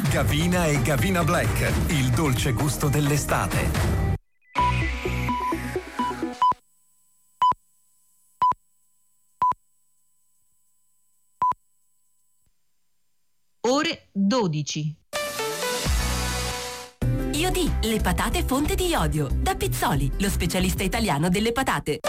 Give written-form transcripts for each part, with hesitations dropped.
Gavina e Gavina Black, il dolce gusto dell'estate. Ore 12. Iodì, le patate fonte di iodio. Da Pizzoli, lo specialista italiano delle patate.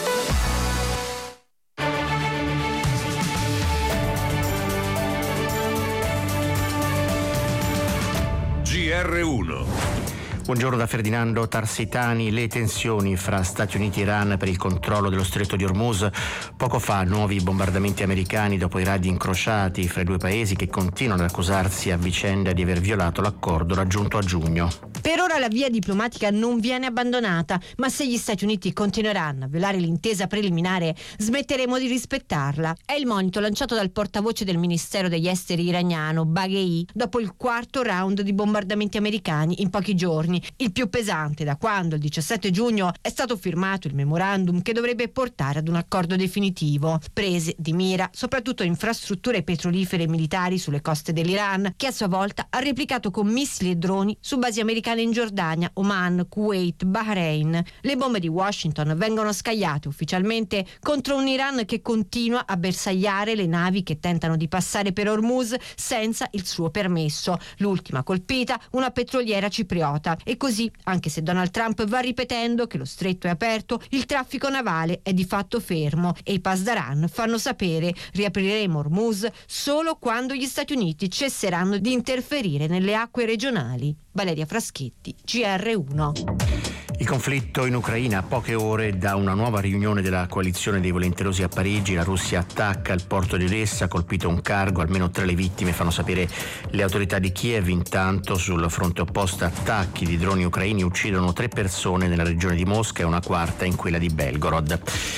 GR1. Buongiorno da Ferdinando Tarsitani. Le tensioni fra Stati Uniti e Iran per il controllo dello stretto di Hormuz. Poco fa nuovi bombardamenti americani dopo i radi incrociati fra i due paesi che continuano ad accusarsi a vicenda di aver violato l'accordo raggiunto a giugno. Per ora la via diplomatica non viene abbandonata, ma se gli Stati Uniti continueranno a violare l'intesa preliminare, smetteremo di rispettarla. È il monito lanciato dal portavoce del Ministero degli Esteri iraniano, Baghei, dopo il quarto round di bombardamenti americani in pochi giorni, il più pesante da quando il 17 giugno è stato firmato il memorandum che dovrebbe portare ad un accordo definitivo. Prese di mira soprattutto infrastrutture petrolifere e militari sulle coste dell'Iran, che a sua volta ha replicato con missili e droni su basi americane in Giordania, Oman, Kuwait, Bahrain. Le bombe di Washington vengono scagliate ufficialmente contro un Iran che continua a bersagliare le navi che tentano di passare per Hormuz senza il suo permesso. L'ultima colpita, una petroliera cipriota. E così, anche se Donald Trump va ripetendo che lo stretto è aperto, il traffico navale è di fatto fermo e i Pasdaran fanno sapere: riapriremo Hormuz solo quando gli Stati Uniti cesseranno di interferire nelle acque regionali. Valeria Fraschetti, GR1. Il conflitto in Ucraina, a poche ore da una nuova riunione della coalizione dei volenterosi a Parigi. La Russia attacca il porto di Odessa, ha colpito un cargo, almeno 3 le vittime, fanno sapere le autorità di Kiev. Intanto sul fronte opposto attacchi di droni ucraini uccidono 3 persone nella regione di Mosca e una quarta in quella di Belgorod.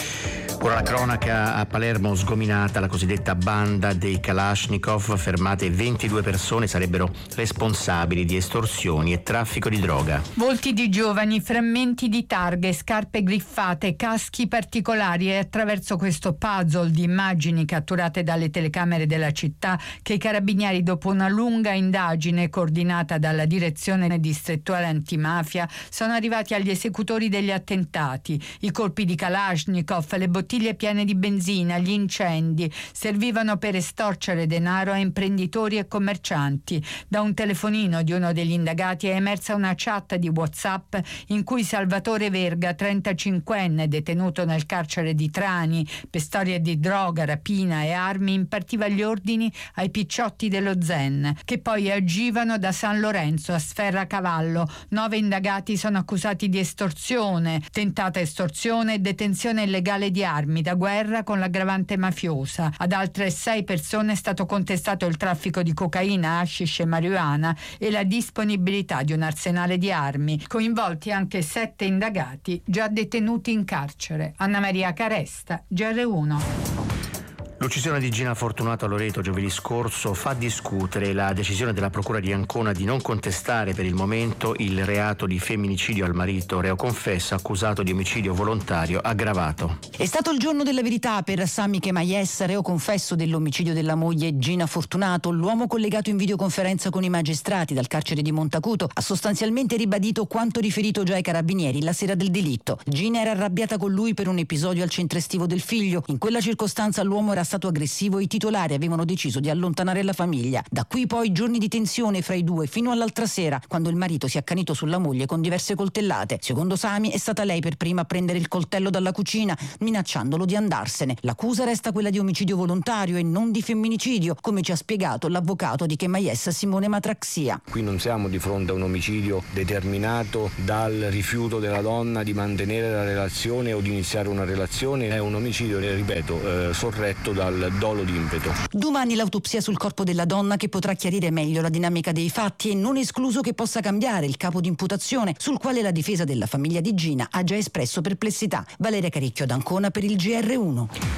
Ora la cronaca: a Palermo sgominata la cosiddetta banda dei Kalashnikov, fermate 22 persone, sarebbero responsabili di estorsioni e traffico di droga. Volti di giovani, frammenti di targhe, scarpe griffate, caschi particolari. È attraverso questo puzzle di immagini catturate dalle telecamere della città che i carabinieri, dopo una lunga indagine coordinata dalla direzione distrettuale antimafia, sono arrivati agli esecutori degli attentati. I colpi di Kalashnikov, le bottiglie piene di benzina, gli incendi servivano per estorcere denaro a imprenditori e commercianti. Da un telefonino di uno degli indagati è emersa una chat di WhatsApp in cui Salvatore Verga, 35enne, detenuto nel carcere di Trani per storie di droga, rapina e armi, impartiva gli ordini ai picciotti dello Zen, che poi agivano da San Lorenzo a Sferracavallo. 9 indagati sono accusati di estorsione, tentata estorsione e detenzione illegale di armi da guerra con l'aggravante mafiosa. Ad altre 6 persone è stato contestato il traffico di cocaina, hashish e marijuana e la disponibilità di un arsenale di armi. Coinvolti anche 7 indagati già detenuti in carcere. Anna Maria Caresta, GR1. L'uccisione di Gina Fortunato a Loreto giovedì scorso fa discutere la decisione della Procura di Ancona di non contestare per il momento il reato di femminicidio al marito reo confesso accusato di omicidio volontario aggravato. È stato il giorno della verità per Sami Kemayes, reo confesso dell'omicidio della moglie Gina Fortunato. L'uomo collegato in videoconferenza con i magistrati dal carcere di Montacuto ha sostanzialmente ribadito quanto riferito già ai carabinieri la sera del delitto. Gina era arrabbiata con lui per un episodio al centro estivo del figlio. In quella circostanza l'uomo era stato aggressivo e i titolari avevano deciso di allontanare la famiglia. Da qui poi giorni di tensione fra i due fino all'altra sera, quando il marito si è accanito sulla moglie con diverse coltellate. Secondo Sami è stata lei per prima a prendere il coltello dalla cucina, minacciandolo di andarsene. L'accusa resta quella di omicidio volontario e non di femminicidio, come ci ha spiegato l'avvocato di Kemayes, Simone Matraxia. Qui non siamo di fronte a un omicidio determinato dal rifiuto della donna di mantenere la relazione o di iniziare una relazione, è un omicidio, ripeto, sorretto dal dolo d'impeto. Domani l'autopsia sul corpo della donna, che potrà chiarire meglio la dinamica dei fatti e non escluso che possa cambiare il capo di imputazione, sul quale la difesa della famiglia di Gina ha già espresso perplessità. Valeria Caricchio d'Ancona per il GR1.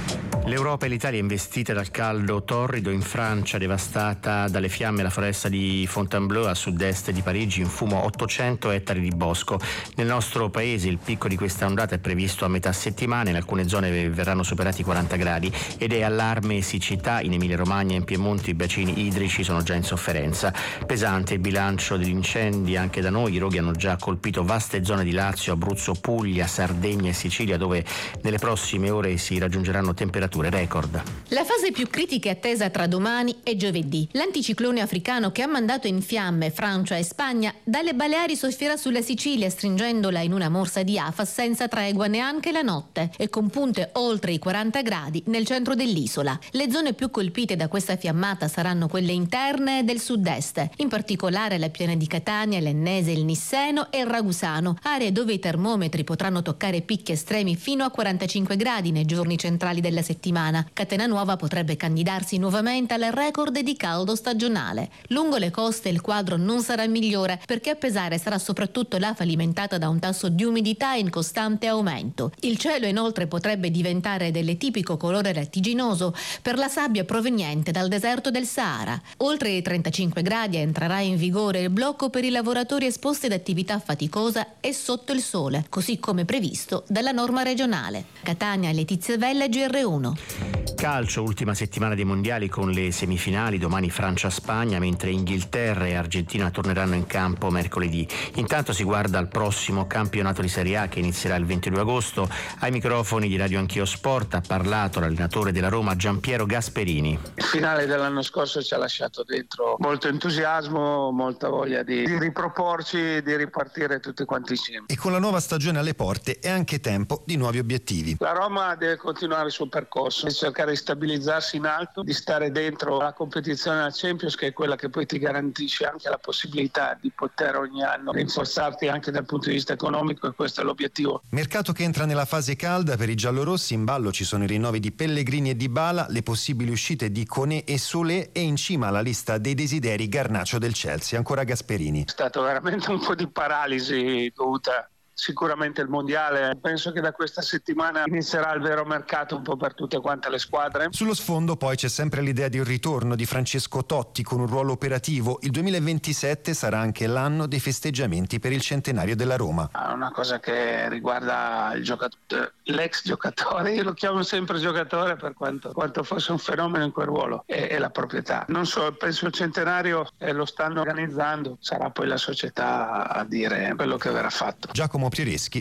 L'Europa e l'Italia investite dal caldo torrido. In Francia, devastata dalle fiamme la foresta di Fontainebleau, a sud-est di Parigi, in fumo 800 ettari di bosco. Nel nostro paese il picco di questa ondata è previsto a metà settimana, in alcune zone verranno superati i 40 gradi ed è allarme siccità. In Emilia-Romagna e in Piemonte i bacini idrici sono già in sofferenza. Pesante il bilancio degli incendi anche da noi. I roghi hanno già colpito vaste zone di Lazio, Abruzzo, Puglia, Sardegna e Sicilia, dove nelle prossime ore si raggiungeranno temperature record. La fase più critica è attesa tra domani e giovedì. L'anticiclone africano che ha mandato in fiamme Francia e Spagna dalle Baleari soffierà sulla Sicilia, stringendola in una morsa di afa senza tregua neanche la notte e con punte oltre i 40 gradi nel centro dell'isola. Le zone più colpite da questa fiammata saranno quelle interne e del sud-est, in particolare le piane di Catania, l'Ennese, il Nisseno e il Ragusano, aree dove i termometri potranno toccare picchi estremi fino a 45 gradi nei giorni centrali della settimana. Catena Nuova potrebbe candidarsi nuovamente al record di caldo stagionale. Lungo le coste il quadro non sarà migliore, perché a pesare sarà soprattutto l'afa alimentata da un tasso di umidità in costante aumento. Il cielo inoltre potrebbe diventare del tipico colore lattiginoso per la sabbia proveniente dal deserto del Sahara. Oltre i 35 gradi entrerà in vigore il blocco per i lavoratori esposti ad attività faticosa e sotto il sole, così come previsto dalla norma regionale. Catania, Letizia Vella, GR1. Calcio, ultima settimana dei mondiali con le semifinali, domani Francia-Spagna, mentre Inghilterra e Argentina torneranno in campo mercoledì. Intanto si guarda al prossimo campionato di Serie A che inizierà il 22 agosto. Ai microfoni di Radio Anch'io Sport ha parlato l'allenatore della Roma Giampiero Gasperini. Il finale dell'anno scorso ci ha lasciato dentro molto entusiasmo, molta voglia di riproporci, di ripartire tutti quanti insieme. E con la nuova stagione alle porte è anche tempo di nuovi obiettivi. La Roma deve continuare il suo percorso, di cercare di stabilizzarsi in alto, di stare dentro la competizione alla Champions, che è quella che poi ti garantisce anche la possibilità di poter ogni anno rinforzarti anche dal punto di vista economico, e questo è l'obiettivo. Mercato che entra nella fase calda per i giallorossi. In ballo ci sono i rinnovi di Pellegrini e Dybala, le possibili uscite di Koné e Solé e in cima alla lista dei desideri Garnacho del Chelsea. Ancora Gasperini. È stato veramente un po' di paralisi dovuta sicuramente il mondiale. Penso che da questa settimana inizierà il vero mercato un po' per tutte quante le squadre. Sullo sfondo poi c'è sempre l'idea di un ritorno di Francesco Totti con un ruolo operativo. Il 2027 sarà anche l'anno dei festeggiamenti per il centenario della Roma. Una cosa che riguarda il giocatore, l'ex giocatore, io lo chiamo sempre giocatore per quanto fosse un fenomeno in quel ruolo, e la proprietà. Non so, penso il centenario lo stanno organizzando, sarà poi la società a dire quello che verrà fatto. Giacomo Piereschi,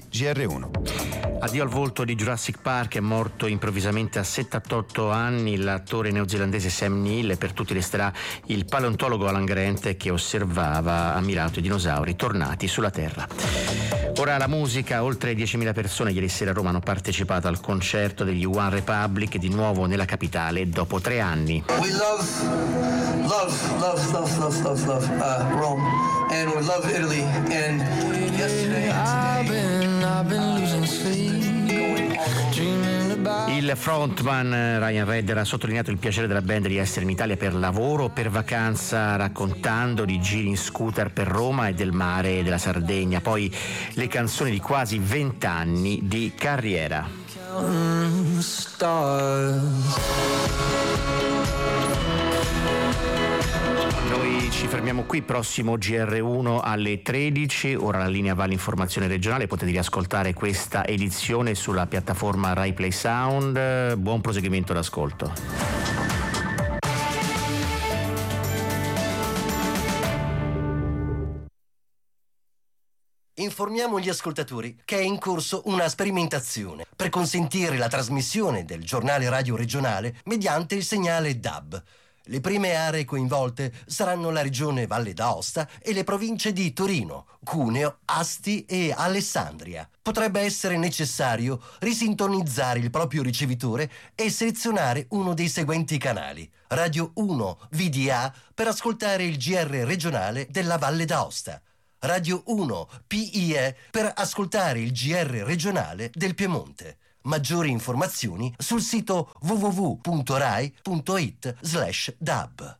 GR1. Addio al volto di Jurassic Park, è morto improvvisamente a 78 anni l'attore neozelandese Sam Neill. Per tutti resterà il paleontologo Alan Grant che osservava ammirato i dinosauri tornati sulla Terra. Ora la musica. Oltre 10.000 persone ieri sera a Roma hanno partecipato al concerto degli One Republic, di nuovo nella capitale dopo 3 anni. We love Rome, and we love Italy, and yesterday I've been losing sleep, dreaming about. Il frontman Ryan Redder ha sottolineato il piacere della band di essere in Italia per lavoro o per vacanza, raccontando di giri in scooter per Roma e del mare della Sardegna. Poi le canzoni di quasi 20 anni di carriera. Noi ci fermiamo qui, prossimo GR1 alle 13, ora la linea va all'informazione regionale, potete riascoltare questa edizione sulla piattaforma Rai Play Sound. Buon proseguimento d'ascolto. Informiamo gli ascoltatori che è in corso una sperimentazione per consentire la trasmissione del giornale radio regionale mediante il segnale DAB. Le prime aree coinvolte saranno la regione Valle d'Aosta e le province di Torino, Cuneo, Asti e Alessandria. Potrebbe essere necessario risintonizzare il proprio ricevitore e selezionare uno dei seguenti canali: Radio 1 VDA per ascoltare il GR regionale della Valle d'Aosta, Radio 1 PIE per ascoltare il GR regionale del Piemonte. Maggiori informazioni sul sito www.rai.it/dab.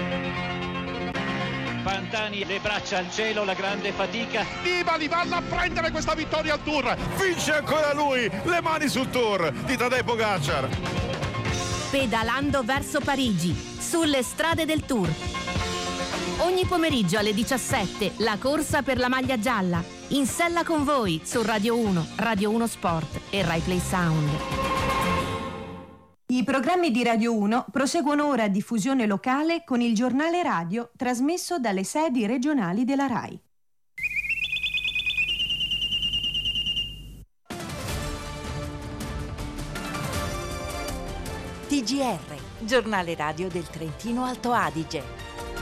Pantani, le braccia al cielo, la grande fatica. Nibali vanno a prendere questa vittoria al Tour. Vince ancora lui, le mani sul Tour di Tadej Pogačar. Pedalando verso Parigi, sulle strade del Tour. Ogni pomeriggio alle 17, la corsa per la maglia gialla. In sella con voi su Radio 1, Radio 1 Sport e Rai Play Sound. I programmi di Radio 1 proseguono ora a diffusione locale con il giornale radio trasmesso dalle sedi regionali della Rai. TGR, giornale radio del Trentino Alto Adige.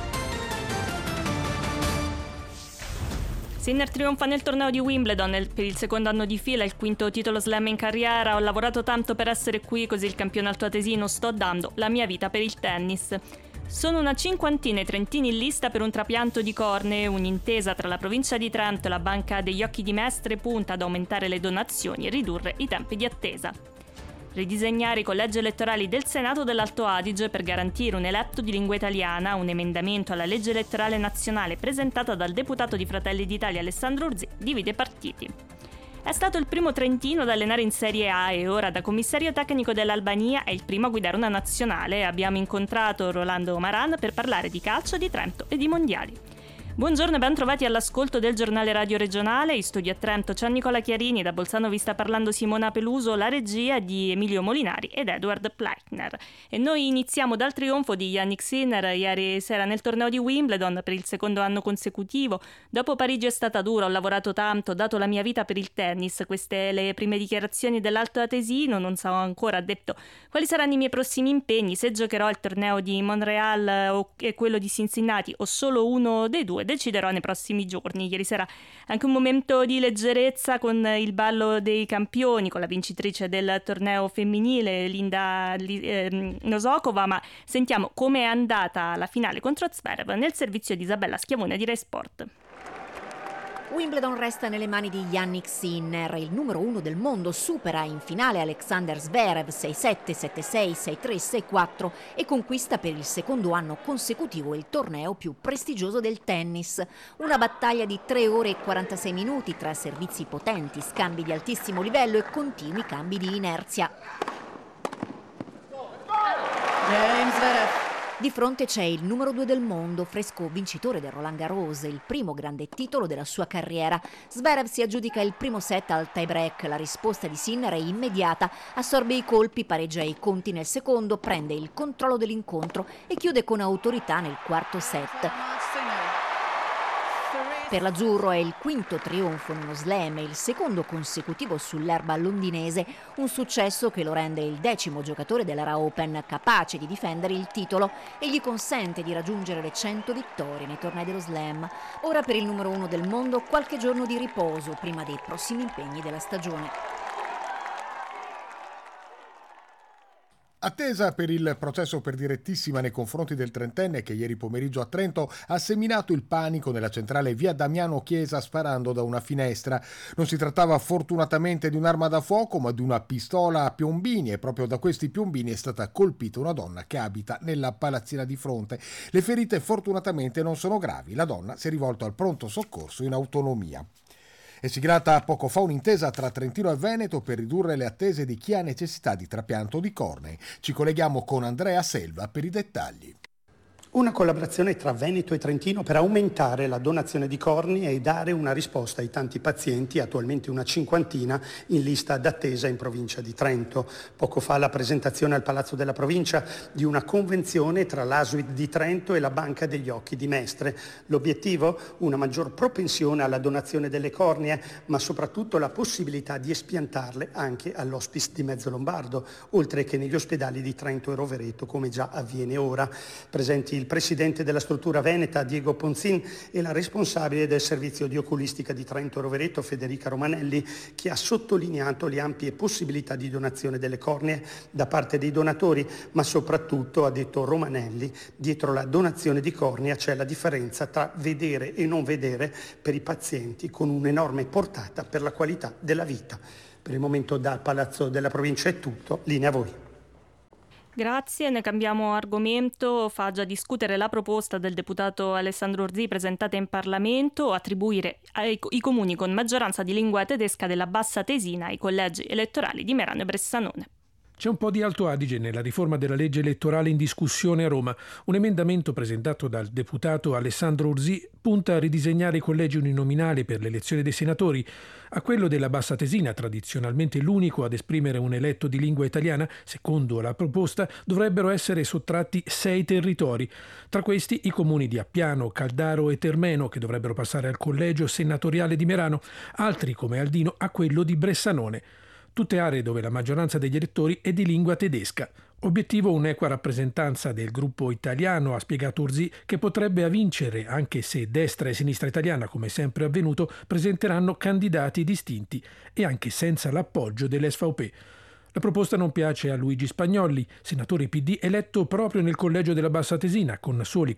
Sinner trionfa nel torneo di Wimbledon per il secondo anno di fila, il quinto titolo slam in carriera. Ho lavorato tanto per essere qui, così il campione altoatesino. Sto dando la mia vita per il tennis. Sono una cinquantina i trentini in lista per un trapianto di cornee. Un'intesa tra la provincia di Trento e la Banca degli Occhi di Mestre punta ad aumentare le donazioni e ridurre i tempi di attesa. Ridisegnare i collegi elettorali del Senato dell'Alto Adige per garantire un eletto di lingua italiana, un emendamento alla legge elettorale nazionale presentata dal deputato di Fratelli d'Italia Alessandro Urzì, divide i partiti. È stato il primo trentino ad allenare in Serie A e ora da commissario tecnico dell'Albania è il primo a guidare una nazionale. Abbiamo incontrato Rolando Maran per parlare di calcio, di Trento e di mondiali. Buongiorno e ben trovati all'ascolto del giornale radio regionale. In studio a Trento c'è Nicola Chiarini, da Bolzano vi sta parlando Simona Peluso, la regia di Emilio Molinari ed Edward Pleitner. E noi iniziamo dal trionfo di Jannik Sinner ieri sera nel torneo di Wimbledon per il secondo anno consecutivo. Dopo Parigi è stata dura, ho lavorato tanto, ho dato la mia vita per il tennis. Queste le prime dichiarazioni dell'Alto Atesino, non so ancora, ha detto quali saranno i miei prossimi impegni, se giocherò il torneo di Montreal o quello di Cincinnati o solo uno dei due. Deciderò nei prossimi giorni. Ieri sera anche un momento di leggerezza con il ballo dei campioni, con la vincitrice del torneo femminile Linda Nosokova, ma sentiamo come è andata la finale contro Zverev nel servizio di Isabella Schiavone di Rai Sport. Wimbledon resta nelle mani di Jannik Sinner, il numero 1 del mondo supera in finale Alexander Zverev 6-7, 7-6, 6-3, 6-4 e conquista per il secondo anno consecutivo il torneo più prestigioso del tennis. Una battaglia di 3 ore e 46 minuti tra servizi potenti, scambi di altissimo livello e continui cambi di inerzia. James Zverev. Di fronte c'è il numero 2 del mondo, fresco vincitore del Roland Garros, il primo grande titolo della sua carriera. Zverev si aggiudica il primo set al tie-break, la risposta di Sinner è immediata, assorbe i colpi, pareggia i conti nel secondo, prende il controllo dell'incontro e chiude con autorità nel quarto set. Per l'azzurro è il quinto trionfo in uno slam e il secondo consecutivo sull'erba londinese, un successo che lo rende il 10° giocatore dell'Ara Open capace di difendere il titolo e gli consente di raggiungere le 100 vittorie nei tornei dello slam. Ora per il numero 1 del mondo qualche giorno di riposo prima dei prossimi impegni della stagione. Attesa per il processo per direttissima nei confronti del trentenne che ieri pomeriggio a Trento ha seminato il panico nella centrale via Damiano Chiesa sparando da una finestra. Non si trattava fortunatamente di un'arma da fuoco ma di una pistola a piombini e proprio da questi piombini è stata colpita una donna che abita nella palazzina di fronte. Le ferite fortunatamente non sono gravi. La donna si è rivolta al pronto soccorso in autonomia. È siglata poco fa un'intesa tra Trentino e Veneto per ridurre le attese di chi ha necessità di trapianto di cornee. Ci colleghiamo con Andrea Selva per i dettagli. Una collaborazione tra Veneto e Trentino per aumentare la donazione di cornee e dare una risposta ai tanti pazienti, attualmente una cinquantina, in lista d'attesa in provincia di Trento. Poco fa la presentazione al Palazzo della Provincia di una convenzione tra l'ASUIT di Trento e la Banca degli Occhi di Mestre. L'obiettivo? Una maggior propensione alla donazione delle cornee, ma soprattutto la possibilità di espiantarle anche all'Hospice di Mezzolombardo, oltre che negli ospedali di Trento e Rovereto, come già avviene ora. Presenti il presidente della struttura veneta Diego Ponzin e la responsabile del servizio di oculistica di Trento Rovereto Federica Romanelli, che ha sottolineato le ampie possibilità di donazione delle cornee da parte dei donatori, ma soprattutto, ha detto Romanelli, dietro la donazione di cornea c'è la differenza tra vedere e non vedere per i pazienti, con un'enorme portata per la qualità della vita. Per il momento dal Palazzo della Provincia è tutto, linea a voi. Grazie, ne cambiamo argomento. Fa già discutere la proposta del deputato Alessandro Urzì presentata in Parlamento, attribuire ai comuni con maggioranza di lingua tedesca della Bassa Tesina ai collegi elettorali di Merano e Bressanone. C'è un po' di Alto Adige nella riforma della legge elettorale in discussione a Roma. Un emendamento presentato dal deputato Alessandro Urzì punta a ridisegnare i collegi uninominali per l'elezione dei senatori. A quello della Bassa Atesina, tradizionalmente l'unico ad esprimere un eletto di lingua italiana, secondo la proposta dovrebbero essere sottratti 6 territori. Tra questi i comuni di Appiano, Caldaro e Termeno, che dovrebbero passare al collegio senatoriale di Merano, altri come Aldino a quello di Bressanone. Tutte aree dove la maggioranza degli elettori è di lingua tedesca. Obiettivo un'equa rappresentanza del gruppo italiano, ha spiegato Urzì, che potrebbe vincere anche se destra e sinistra italiana, come sempre avvenuto, presenteranno candidati distinti e anche senza l'appoggio dell'SVP. La proposta non piace a Luigi Spagnolli, senatore PD eletto proprio nel collegio della Bassa Atesina, con soli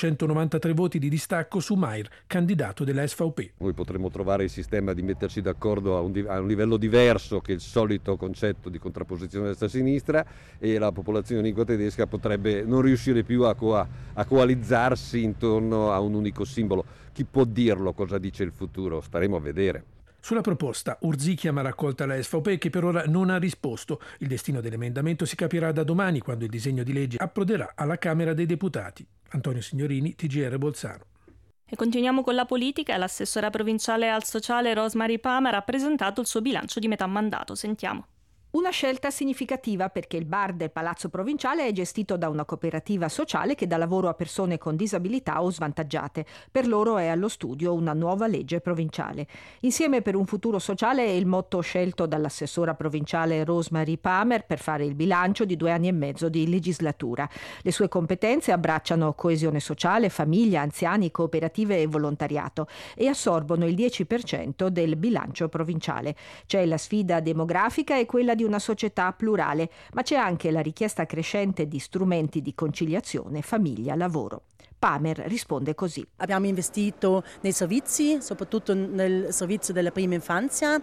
493 voti di distacco su Mair, candidato della SVP. Noi potremmo trovare il sistema di metterci d'accordo a un livello diverso che il solito concetto di contrapposizione destra-sinistra, e la popolazione di lingua tedesca potrebbe non riuscire più a coalizzarsi intorno a un unico simbolo. Chi può dirlo cosa dice il futuro? Staremo a vedere. Sulla proposta, Urzì chiama raccolta la SVP, che per ora non ha risposto. Il destino dell'emendamento si capirà da domani, quando il disegno di legge approderà alla Camera dei Deputati. Antonio Signorini, TGR Bolzano. E continuiamo con la politica. L'assessora provinciale al sociale Rosemary Palmer ha presentato il suo bilancio di metà mandato. Sentiamo. Una scelta significativa perché il bar del Palazzo Provinciale è gestito da una cooperativa sociale che dà lavoro a persone con disabilità o svantaggiate. Per loro è allo studio una nuova legge provinciale. Insieme per un futuro sociale è il motto scelto dall'assessora provinciale Rosemary Palmer per fare il bilancio di 2 anni e mezzo di legislatura. Le sue competenze abbracciano coesione sociale, famiglia, anziani, cooperative e volontariato e assorbono il 10% del bilancio provinciale. C'è la sfida demografica e quella di una società plurale, ma c'è anche la richiesta crescente di strumenti di conciliazione famiglia-lavoro. Palmer risponde così. Abbiamo investito nei servizi, soprattutto nel servizio della prima infanzia,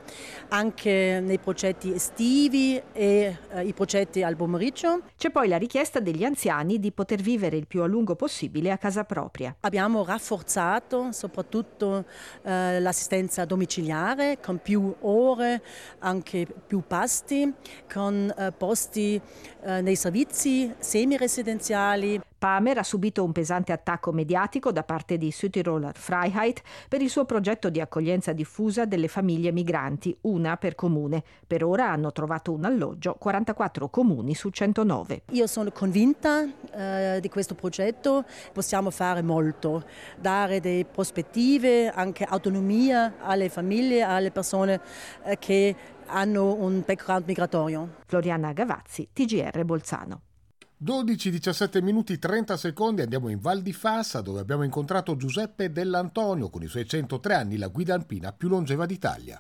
anche nei progetti estivi e i progetti al pomeriggio. C'è poi la richiesta degli anziani di poter vivere il più a lungo possibile a casa propria. Abbiamo rafforzato soprattutto l'assistenza domiciliare con più ore, anche più pasti, con posti nei servizi semiresidenziali. Palmer ha subito un pesante attacco mediatico da parte di Südtiroler Freiheit per il suo progetto di accoglienza diffusa delle famiglie migranti, una per comune. Per ora hanno trovato un alloggio 44 comuni su 109. Io sono convinta di questo progetto. Possiamo fare molto, dare delle prospettive, anche autonomia alle famiglie, alle persone che hanno un background migratorio. Floriana Gavazzi, TGR Bolzano. 12-17 minuti 30 secondi, andiamo in Val di Fassa, dove abbiamo incontrato Giuseppe Dell'Antonio, con i suoi 103 anni, la guida alpina più longeva d'Italia.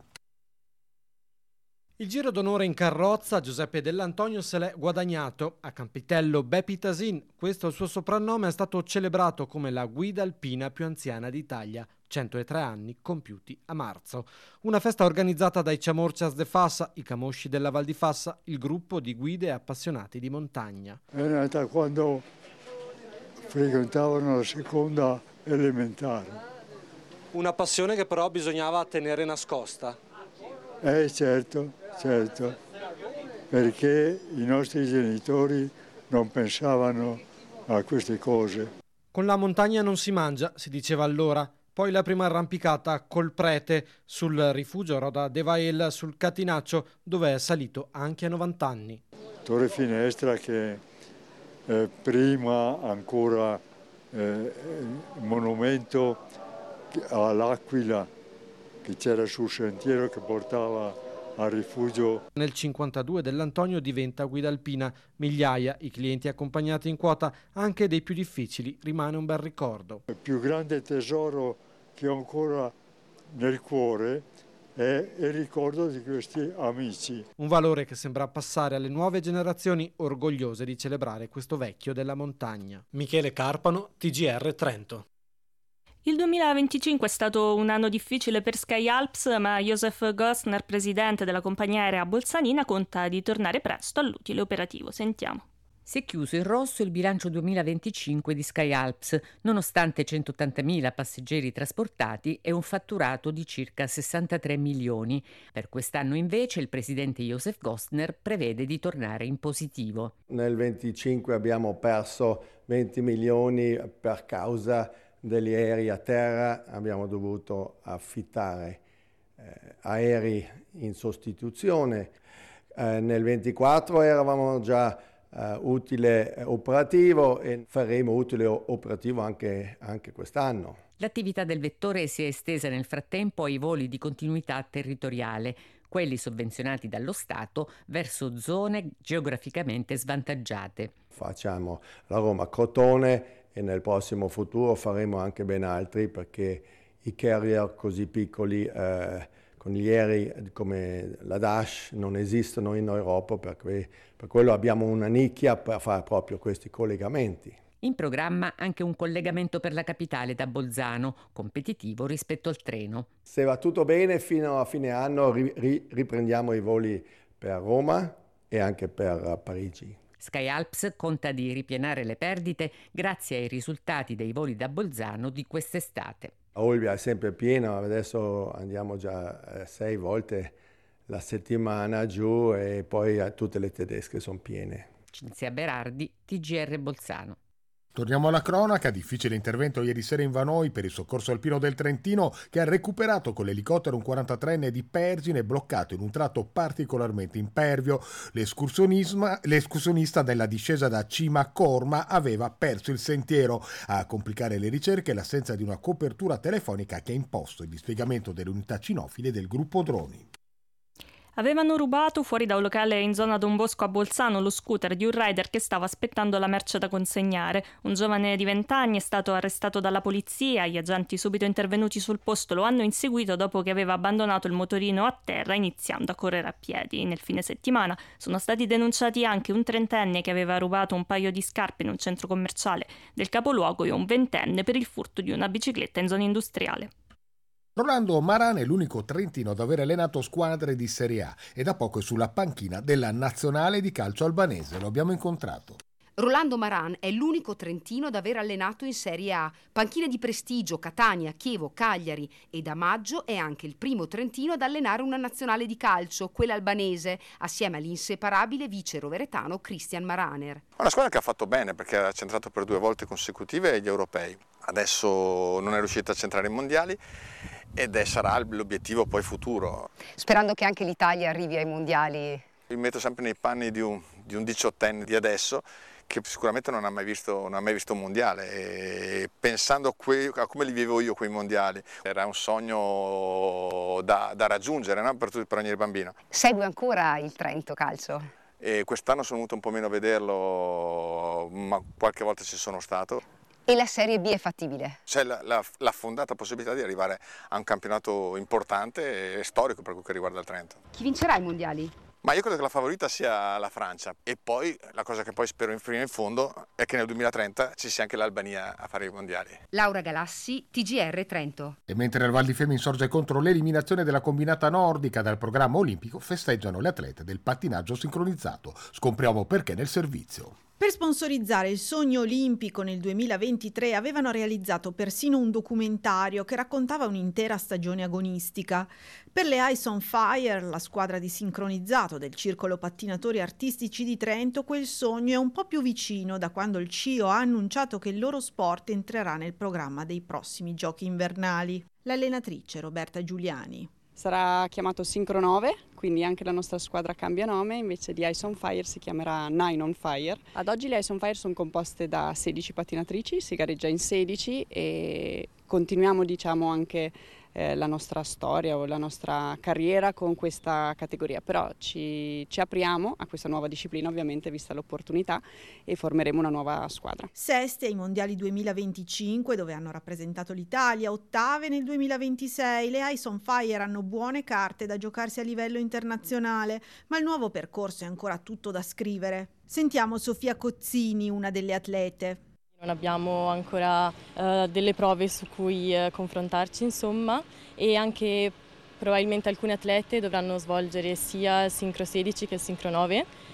Il giro d'onore in carrozza Giuseppe Dell'Antonio se l'è guadagnato. A Campitello Beppi Tasin, questo è il suo soprannome, è stato celebrato come la guida alpina più anziana d'Italia, 103 anni compiuti a marzo. Una festa organizzata dai Chamorcias de Fassa, i Camosci della Val di Fassa, il gruppo di guide appassionati di montagna. È nata quando frequentavano la seconda elementare. Una passione che però bisognava tenere nascosta. Certo, perché i nostri genitori non pensavano a queste cose. Con la montagna non si mangia, si diceva allora. Poi la prima arrampicata col prete sul rifugio Roda de Vael sul Catinaccio, dove è salito anche a 90 anni. Torre Finestra che prima ancora monumento all'Aquila che c'era sul sentiero che portava al rifugio. Nel 52 Dell'Antonio diventa guida alpina, migliaia i clienti accompagnati in quota, anche dei più difficili, rimane un bel ricordo. Il più grande tesoro che ho ancora nel cuore è il ricordo di questi amici. Un valore che sembra passare alle nuove generazioni orgogliose di celebrare questo vecchio della montagna. Michele Carpano, TGR Trento. Il 2025 è stato un anno difficile per Sky Alps, ma Josef Gostner, presidente della compagnia aerea bolzanina, conta di tornare presto all'utile operativo. Sentiamo. Si è chiuso in rosso il bilancio 2025 di Sky Alps, nonostante 180.000 passeggeri trasportati e un fatturato di circa 63 milioni. Per quest'anno invece il presidente Josef Gostner prevede di tornare in positivo. Nel 2025 abbiamo perso 20 milioni per causa degli aerei a terra, abbiamo dovuto affittare aerei in sostituzione. Nel 24 eravamo già utile operativo e faremo utile operativo anche quest'anno. L'attività del vettore si è estesa nel frattempo ai voli di continuità territoriale, quelli sovvenzionati dallo Stato verso zone geograficamente svantaggiate. Facciamo la Roma-Crotone e nel prossimo futuro faremo anche ben altri, perché i carrier così piccoli con gli aerei come la Dash non esistono in Europa, per quello abbiamo una nicchia per fare proprio questi collegamenti. In programma anche un collegamento per la capitale da Bolzano, competitivo rispetto al treno. Se va tutto bene, fino a fine anno riprendiamo i voli per Roma e anche per Parigi. Sky Alps conta di ripianare le perdite grazie ai risultati dei voli da Bolzano di quest'estate. Olbia è sempre piena, adesso andiamo già 6 volte la settimana giù e poi tutte le tedesche sono piene. Cinzia Berardi, TGR Bolzano. Torniamo alla cronaca, difficile intervento ieri sera in Vanoi per il soccorso alpino del Trentino, che ha recuperato con l'elicottero un 43enne di Pergine bloccato in un tratto particolarmente impervio. L'escursionista della discesa da Cima a Corma aveva perso il sentiero. A complicare le ricerche l'assenza di una copertura telefonica che ha imposto il dispiegamento delle unità cinofile del gruppo droni. Avevano rubato fuori da un locale in zona Don Bosco a Bolzano lo scooter di un rider che stava aspettando la merce da consegnare. Un giovane di 20 anni è stato arrestato dalla polizia. Gli agenti subito intervenuti sul posto lo hanno inseguito dopo che aveva abbandonato il motorino a terra iniziando a correre a piedi. Nel fine settimana sono stati denunciati anche un 30enne che aveva rubato un paio di scarpe in un centro commerciale del capoluogo e un 20enne per il furto di una bicicletta in zona industriale. Rolando Maran è l'unico trentino ad aver allenato squadre di Serie A e da poco è sulla panchina della nazionale di calcio albanese. Lo abbiamo incontrato. Rolando Maran è l'unico trentino ad aver allenato in Serie A. Panchine di prestigio, Catania, Chievo, Cagliari, e da maggio è anche il primo trentino ad allenare una nazionale di calcio, quella albanese, assieme all'inseparabile vice roveretano Christian Maraner. Una squadra che ha fatto bene perché ha centrato per 2 volte consecutive gli europei. Adesso non è riuscita a centrare i mondiali ed sarà l'obiettivo poi futuro. Sperando che anche l'Italia arrivi ai mondiali. Mi metto sempre nei panni di un 18enne di adesso che sicuramente non ha mai visto un mondiale, e pensando a come li vivevo io quei mondiali, era un sogno da raggiungere, no? per ogni bambino. Segue ancora il Trento calcio? E quest'anno sono venuto un po' meno a vederlo, ma qualche volta ci sono stato. E la Serie B è fattibile? C'è la fondata possibilità di arrivare a un campionato importante e storico per quel che riguarda il Trento. Chi vincerà i mondiali? Ma io credo che la favorita sia la Francia, e poi la cosa che poi spero fino in fondo è che nel 2030 ci sia anche l'Albania a fare i mondiali. Laura Galassi, TGR Trento. E mentre il Val di Fiemme insorge contro l'eliminazione della combinata nordica dal programma olimpico, festeggiano le atlete del pattinaggio sincronizzato. Scopriamo perché nel servizio. Per sponsorizzare il sogno olimpico nel 2023 avevano realizzato persino un documentario che raccontava un'intera stagione agonistica. Per le Ice on Fire, la squadra di sincronizzato del Circolo Pattinatori Artistici di Trento, quel sogno è un po' più vicino da quando il CIO ha annunciato che il loro sport entrerà nel programma dei prossimi giochi invernali. L'allenatrice Roberta Giuliani. Sarà chiamato Synchro 9, quindi anche la nostra squadra cambia nome, invece di Ice on Fire si chiamerà Nine on Fire. Ad oggi le Ice on Fire sono composte da 16 pattinatrici, si gareggia in 16 e continuiamo anche la nostra storia o la nostra carriera con questa categoria, però ci apriamo a questa nuova disciplina ovviamente vista l'opportunità e formeremo una nuova squadra. Seste ai mondiali 2025 dove hanno rappresentato l'Italia, ottave nel 2026, le Ice on Fire hanno buone carte da giocarsi a livello internazionale, ma il nuovo percorso è ancora tutto da scrivere. Sentiamo Sofia Cozzini, una delle atlete. Non abbiamo ancora delle prove su cui confrontarci, insomma, e anche probabilmente alcune atlete dovranno svolgere sia il Synchro 16 che il Synchro 9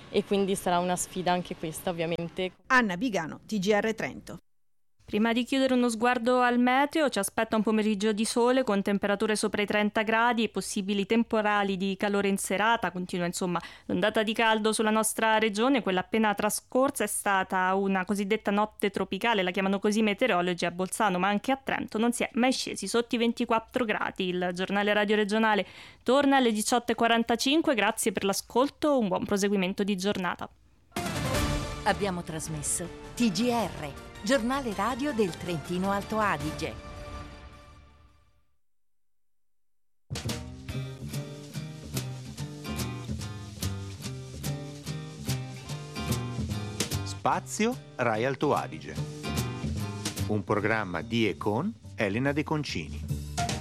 e quindi sarà una sfida anche questa, ovviamente. Anna Bigano, TGR Trento. Prima di chiudere uno sguardo al meteo, ci aspetta un pomeriggio di sole con temperature sopra i 30 gradi e possibili temporali di calore in serata. Continua insomma l'ondata di caldo sulla nostra regione. Quella appena trascorsa è stata una cosiddetta notte tropicale, la chiamano così i meteorologi a Bolzano, ma anche a Trento non si è mai scesi sotto i 24 gradi. Il giornale radio regionale torna alle 18:45. Grazie per l'ascolto, un buon proseguimento di giornata. Abbiamo trasmesso TGR, giornale radio del Trentino Alto Adige. Spazio Rai Alto Adige. Un programma di e con Elena De Concini.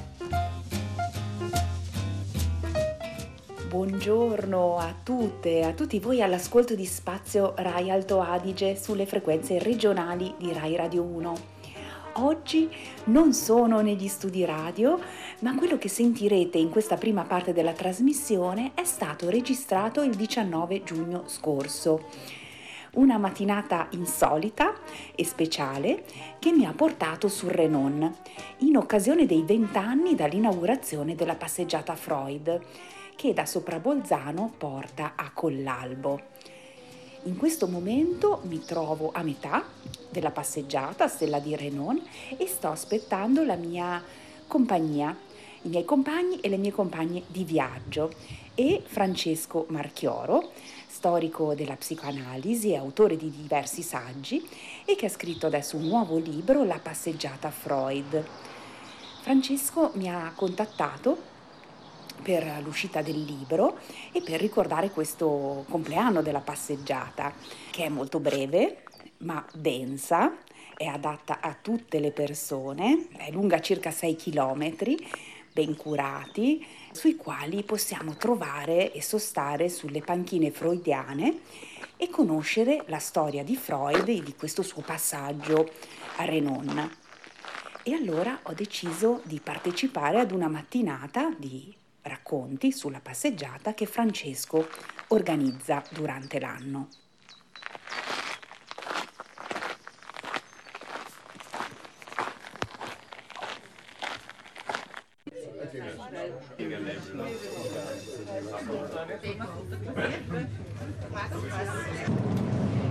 Buongiorno a tutte e a tutti voi all'ascolto di Spazio Rai Alto Adige sulle frequenze regionali di Rai Radio 1. Oggi non sono negli studi radio, ma quello che sentirete in questa prima parte della trasmissione è stato registrato il 19 giugno scorso. Una mattinata insolita e speciale che mi ha portato sul Renon, in occasione dei 20 anni dall'inaugurazione della passeggiata Freud, che da Soprabolzano porta a Collalbo. In questo momento mi trovo a metà della passeggiata a Stella di Renon e sto aspettando la mia compagnia, i miei compagni e le mie compagne di viaggio, e Francesco Marchioro, storico della psicoanalisi e autore di diversi saggi e che ha scritto adesso un nuovo libro, La passeggiata Freud. Francesco mi ha contattato per l'uscita del libro e per ricordare questo compleanno della passeggiata, che è molto breve ma densa, è adatta a tutte le persone, è lunga circa 6 chilometri, ben curati, sui quali possiamo trovare e sostare sulle panchine freudiane e conoscere la storia di Freud e di questo suo passaggio a Renon. E allora ho deciso di partecipare ad una mattinata di racconti sulla passeggiata che Francesco organizza durante l'anno.